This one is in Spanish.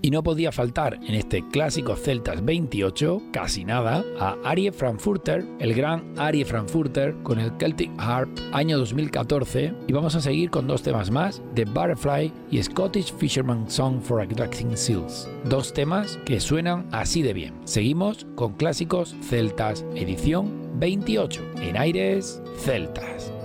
Y no podía faltar en este clásico Celtas 28, casi nada, a Arie Frankfurter, el gran Arie Frankfurter, con el Celtic Harp, año 2014, y vamos a seguir con dos temas más, The Butterfly y Scottish Fisherman's Song for Attracting Seals, dos temas que suenan así de bien. Seguimos con clásicos celtas, edición 28, en Aires Celtas.